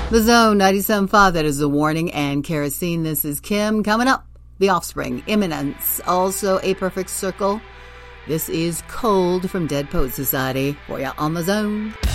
The Zone 97.5, that is The Warning and Kerosene. This is Kim. Coming up, The Offspring, Imminence, also A Perfect Circle. This is Cold from Dead Poet Society for you on The Zone.